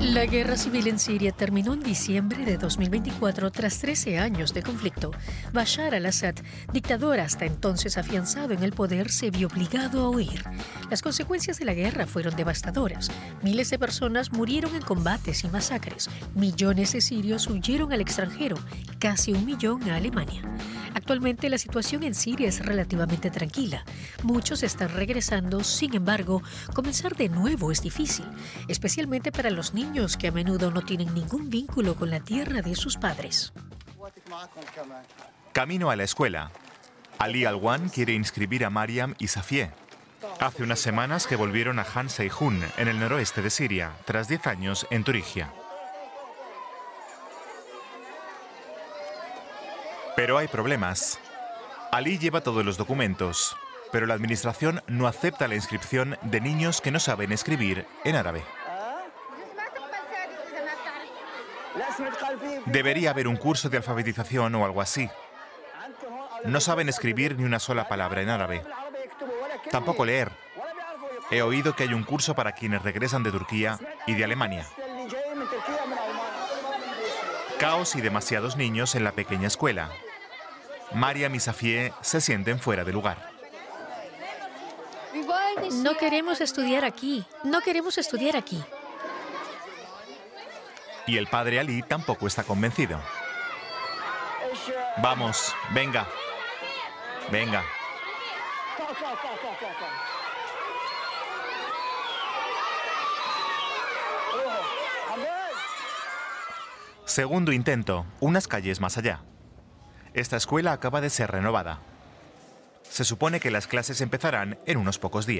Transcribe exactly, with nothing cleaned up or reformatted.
La guerra civil en Siria terminó en diciembre de dos mil veinticuatro tras trece años de conflicto. Bashar al-Assad, dictador hasta entonces afianzado en el poder, se vio obligado a huir. Las consecuencias de la guerra fueron devastadoras. Miles de personas murieron en combates y masacres. Millones de sirios huyeron al extranjero, casi un millón a Alemania. Actualmente la situación en Siria es relativamente tranquila. Muchos están regresando, sin embargo, comenzar de nuevo es difícil, especialmente para los niños que a menudo no tienen ningún vínculo con la tierra de sus padres. Camino a la escuela. Ali Alwan quiere inscribir a Mariam y Safié. Hace unas semanas que volvieron a Han Seyhoun, en el noroeste de Siria, tras diez años en Turingia. Pero hay problemas. Ali lleva todos los documentos, pero la administración no acepta la inscripción de niños que no saben escribir en árabe. Debería haber un curso de alfabetización o algo así. No saben escribir ni una sola palabra en árabe. Tampoco leer. He oído que hay un curso para quienes regresan de Turquía y de Alemania. Caos y demasiados niños en la pequeña escuela. Mariam y Safié se sienten fuera de lugar. No queremos estudiar aquí. No queremos estudiar aquí. Y el padre Ali tampoco está convencido. Vamos, venga. Venga. Segundo intento, unas calles más allá. Esta escuela acaba de ser renovada. Se supone que las clases empezarán en unos pocos días.